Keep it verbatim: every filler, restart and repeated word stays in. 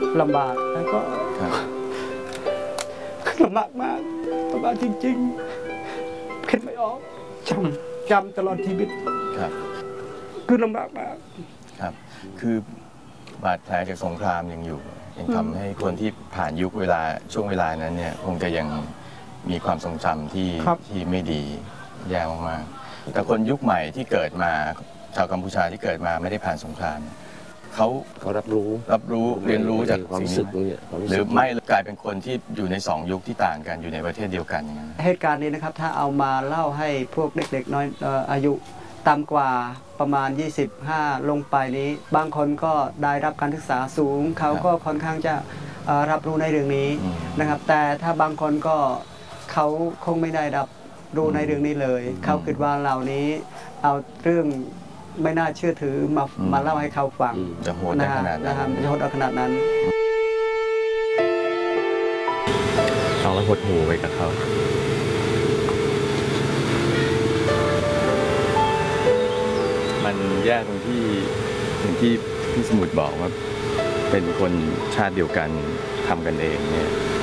ลำบากแล้วก็ลำบากมากลำบากจริงๆคิดไม่ออกจำจำตลอดชีวิตครับคือลำบากมากครับคือบาดแผลจากสงครามยังอยู่ยังทำให้คนที่ผ่านยุคเวลาช่วงเวลานั้นเนี่ยคงจะยังมีความทรงจำที่ที่ไม่ดีแย่มากๆแต่คนยุคใหม่ที่เกิดมาชาวกัมพูชาที่เกิดมาไม่ได้ผ่านสงครามเขาเขารับรู้รับรู้เรียนรู้จากสิ่งนี้หรือไม่กลายเป็นคนที่อยู่ในสองยุคที่ต่างกันอยู่ในประเทศเดียวกันอย่างนั้นเหตุการณ์นี้นะครับถ้าเอามาเล่าให้พวกเด็กๆน้อยอายุต่ำกว่าประมาณยี่สิบห้าลงไปนี้บางคนก็ได้รับการศึกษาสูงเขาก็ค่อนข้างจะรับรู้ในเรื่องนี้นะครับแต่ถ้าบางคนก็เขาคงไม่ได้รับรู้ในเรื่องนี้เลยเขาคิดว่าเหล่านี้เอาเรื่องไม่น่าเชื่อถือมามาเล่าให้เขาฟังจะโหดขนาดนั้นจะโหดขนาดนั้นฟังแล้วหดหูไปกับเขามันแย่ตรงที่อย่างที่พี่สมุทรบอกว่าเป็นคนชาติเดียวกันทำกันเองเนี่ย